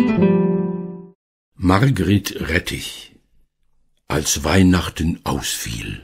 Margret Rettich, als Weihnachten ausfiel.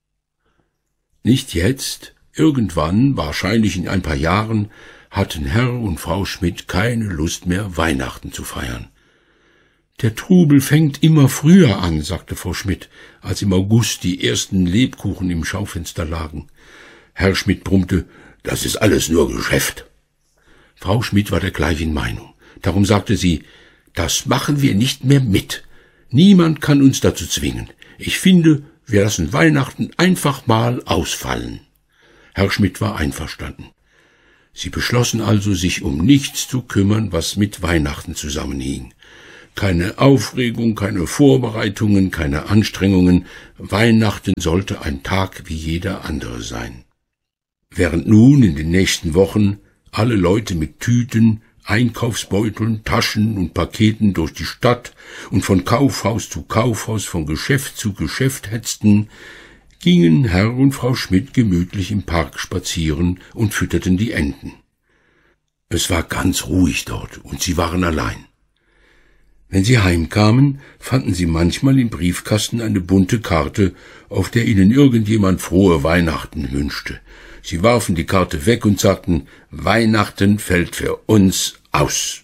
Nicht jetzt, irgendwann, wahrscheinlich in ein paar Jahren, hatten Herr und Frau Schmidt keine Lust mehr, Weihnachten zu feiern. »Der Trubel fängt immer früher an«, sagte Frau Schmidt, als im August die ersten Lebkuchen im Schaufenster lagen. Herr Schmidt brummte, »Das ist alles nur Geschäft.« Frau Schmidt war der gleichen Meinung. Darum sagte sie, »Das machen wir nicht mehr mit. Niemand kann uns dazu zwingen. Ich finde, wir lassen Weihnachten einfach mal ausfallen.« Herr Schmidt war einverstanden. Sie beschlossen also, sich um nichts zu kümmern, was mit Weihnachten zusammenhing. Keine Aufregung, keine Vorbereitungen, keine Anstrengungen. Weihnachten sollte ein Tag wie jeder andere sein. Während nun in den nächsten Wochen alle Leute mit Tüten, Einkaufsbeuteln, Taschen und Paketen durch die Stadt und von Kaufhaus zu Kaufhaus, von Geschäft zu Geschäft hetzten, gingen Herr und Frau Schmidt gemütlich im Park spazieren und fütterten die Enten. Es war ganz ruhig dort, und sie waren allein. Wenn sie heimkamen, fanden sie manchmal im Briefkasten eine bunte Karte, auf der ihnen irgendjemand frohe Weihnachten wünschte. Sie warfen die Karte weg und sagten, Weihnachten fällt für uns aus.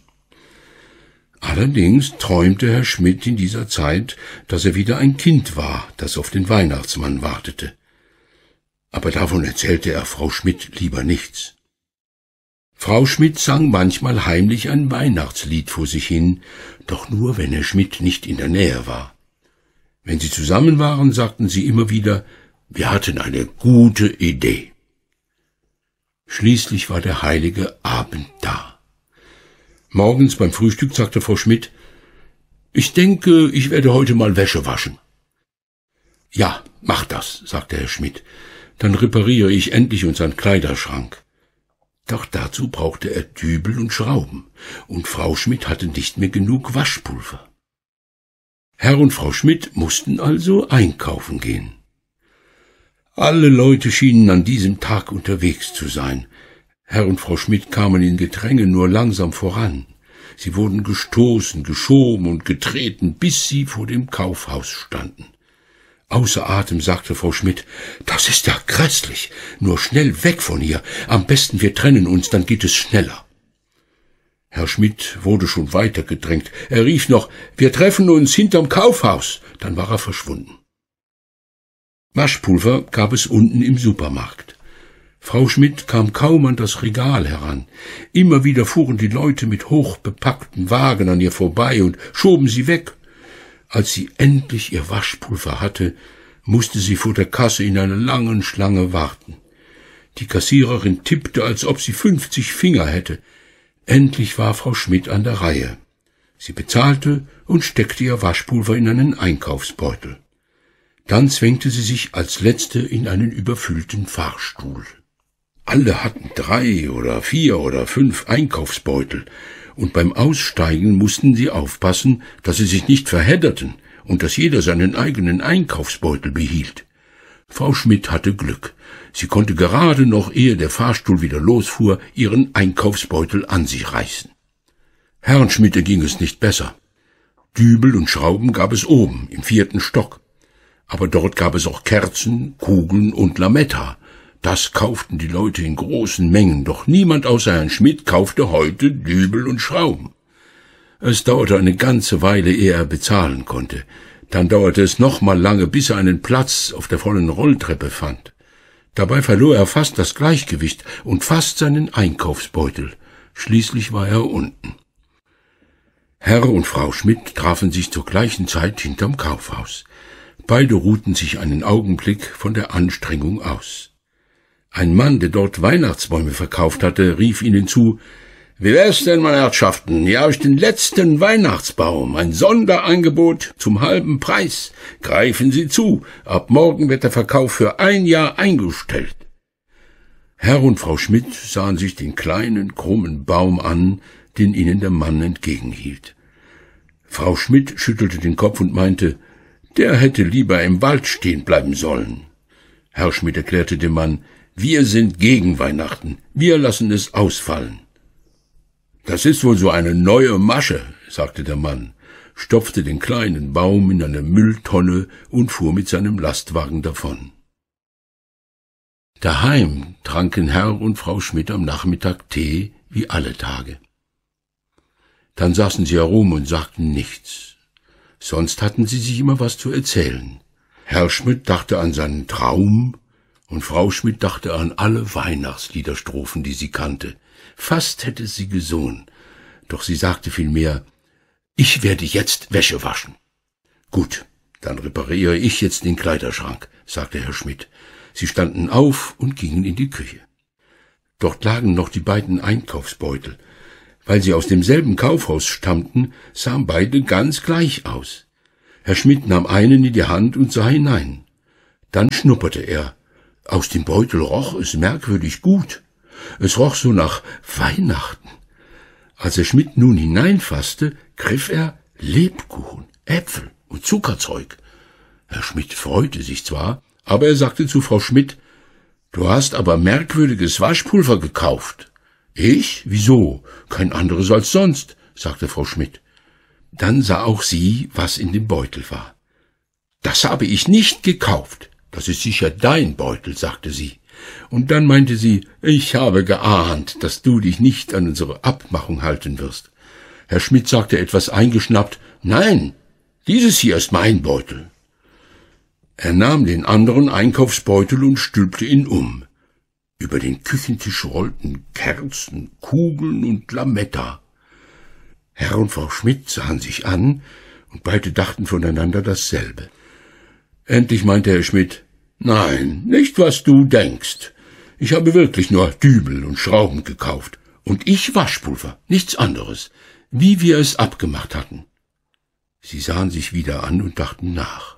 Allerdings träumte Herr Schmidt in dieser Zeit, dass er wieder ein Kind war, das auf den Weihnachtsmann wartete. Aber davon erzählte er Frau Schmidt lieber nichts. Frau Schmidt sang manchmal heimlich ein Weihnachtslied vor sich hin, doch nur, wenn Herr Schmidt nicht in der Nähe war. Wenn sie zusammen waren, sagten sie immer wieder, wir hatten eine gute Idee. Schließlich war der heilige Abend da. Morgens beim Frühstück sagte Frau Schmidt, ich denke, ich werde heute mal Wäsche waschen. Ja, mach das, sagte Herr Schmidt, dann repariere ich endlich unseren Kleiderschrank. Doch dazu brauchte er Dübel und Schrauben, und Frau Schmidt hatte nicht mehr genug Waschpulver. Herr und Frau Schmidt mussten also einkaufen gehen. Alle Leute schienen an diesem Tag unterwegs zu sein. Herr und Frau Schmidt kamen in Gedränge nur langsam voran. Sie wurden gestoßen, geschoben und getreten, bis sie vor dem Kaufhaus standen. Außer Atem sagte Frau Schmidt, das ist ja grässlich, nur schnell weg von hier, am besten wir trennen uns, dann geht es schneller. Herr Schmidt wurde schon weiter gedrängt, er rief noch, wir treffen uns hinterm Kaufhaus, dann war er verschwunden. Waschpulver gab es unten im Supermarkt. Frau Schmidt kam kaum an das Regal heran. Immer wieder fuhren die Leute mit hochbepackten Wagen an ihr vorbei und schoben sie weg. Als sie endlich ihr Waschpulver hatte, musste sie vor der Kasse in einer langen Schlange warten. Die Kassiererin tippte, als ob sie 50 Finger hätte. Endlich war Frau Schmidt an der Reihe. Sie bezahlte und steckte ihr Waschpulver in einen Einkaufsbeutel. Dann zwängte sie sich als Letzte in einen überfüllten Fahrstuhl. Alle hatten 3 oder 4 oder 5 Einkaufsbeutel, und beim Aussteigen mussten sie aufpassen, dass sie sich nicht verhedderten und dass jeder seinen eigenen Einkaufsbeutel behielt. Frau Schmidt hatte Glück. Sie konnte gerade noch, ehe der Fahrstuhl wieder losfuhr, ihren Einkaufsbeutel an sich reißen. Herrn Schmidt ging es nicht besser. Dübel und Schrauben gab es oben, im 4. Stock. Aber dort gab es auch Kerzen, Kugeln und Lametta. Das kauften die Leute in großen Mengen, doch niemand außer Herrn Schmidt kaufte heute Dübel und Schrauben. Es dauerte eine ganze Weile, ehe er bezahlen konnte. Dann dauerte es noch mal lange, bis er einen Platz auf der vollen Rolltreppe fand. Dabei verlor er fast das Gleichgewicht und fast seinen Einkaufsbeutel. Schließlich war er unten. Herr und Frau Schmidt trafen sich zur gleichen Zeit hinterm Kaufhaus. Beide ruhten sich einen Augenblick von der Anstrengung aus. Ein Mann, der dort Weihnachtsbäume verkauft hatte, rief ihnen zu, »Wie wär's denn, meine Herrschaften, hier habe ich den letzten Weihnachtsbaum, ein Sonderangebot zum halben Preis. Greifen Sie zu, ab morgen wird der Verkauf für 1 Jahr eingestellt.« Herr und Frau Schmidt sahen sich den kleinen, krummen Baum an, den ihnen der Mann entgegenhielt. Frau Schmidt schüttelte den Kopf und meinte, der hätte lieber im Wald stehen bleiben sollen. Herr Schmidt erklärte dem Mann, wir sind gegen Weihnachten, wir lassen es ausfallen. Das ist wohl so eine neue Masche, sagte der Mann, stopfte den kleinen Baum in eine Mülltonne und fuhr mit seinem Lastwagen davon. Daheim tranken Herr und Frau Schmidt am Nachmittag Tee wie alle Tage. Dann saßen sie herum und sagten nichts. Sonst hatten sie sich immer was zu erzählen. Herr Schmidt dachte an seinen Traum und Frau Schmidt dachte an alle Weihnachtsliederstrophen, die sie kannte. Fast hätte sie gesungen, doch sie sagte vielmehr: »Ich werde jetzt Wäsche waschen.« »Gut, dann repariere ich jetzt den Kleiderschrank«, sagte Herr Schmidt. Sie standen auf und gingen in die Küche. Dort lagen noch die beiden Einkaufsbeutel. Weil sie aus demselben Kaufhaus stammten, sahen beide ganz gleich aus. Herr Schmidt nahm einen in die Hand und sah hinein. Dann schnupperte er. Aus dem Beutel roch es merkwürdig gut. Es roch so nach Weihnachten. Als Herr Schmidt nun hineinfasste, griff er Lebkuchen, Äpfel und Zuckerzeug. Herr Schmidt freute sich zwar, aber er sagte zu Frau Schmidt: »Du hast aber merkwürdiges Waschpulver gekauft.« »Ich? Wieso? Kein anderes als sonst«, sagte Frau Schmidt. Dann sah auch sie, was in dem Beutel war. »Das habe ich nicht gekauft. Das ist sicher dein Beutel«, sagte sie. Und dann meinte sie: »Ich habe geahnt, dass du dich nicht an unsere Abmachung halten wirst.« Herr Schmidt sagte etwas eingeschnappt: »Nein, dieses hier ist mein Beutel.« Er nahm den anderen Einkaufsbeutel und stülpte ihn um. Über den Küchentisch rollten Kerzen, Kugeln und Lametta. Herr und Frau Schmidt sahen sich an, und beide dachten voneinander dasselbe. Endlich meinte Herr Schmidt: »Nein, nicht was du denkst. Ich habe wirklich nur Dübel und Schrauben gekauft. Und ich Waschpulver, nichts anderes, wie wir es abgemacht hatten.« Sie sahen sich wieder an und dachten nach.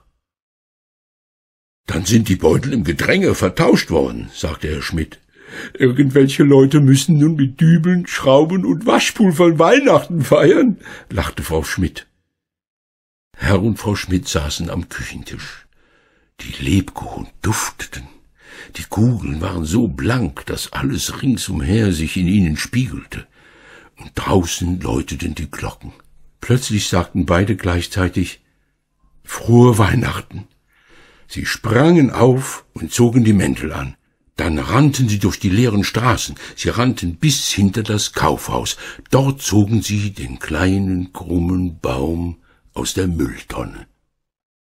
»Dann sind die Beutel im Gedränge vertauscht worden«, sagte Herr Schmidt. »Irgendwelche Leute müssen nun mit Dübeln, Schrauben und Waschpulvern Weihnachten feiern«, lachte Frau Schmidt. Herr und Frau Schmidt saßen am Küchentisch. Die Lebkuchen dufteten. Die Kugeln waren so blank, dass alles ringsumher sich in ihnen spiegelte. Und draußen läuteten die Glocken. Plötzlich sagten beide gleichzeitig: »Frohe Weihnachten!« Sie sprangen auf und zogen die Mäntel an. Dann rannten sie durch die leeren Straßen. Sie rannten bis hinter das Kaufhaus. Dort zogen sie den kleinen, krummen Baum aus der Mülltonne.